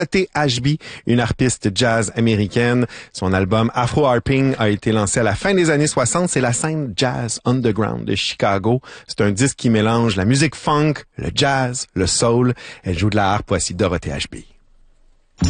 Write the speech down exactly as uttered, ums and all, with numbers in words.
Dorothée Ashby, une harpiste jazz américaine. Son album Afro Harping a été lancé à la fin des années soixante. C'est la scène jazz underground de Chicago. C'est un disque qui mélange la musique funk, le jazz, le soul. Elle joue de la harpe. Voici Dorothée Ashby.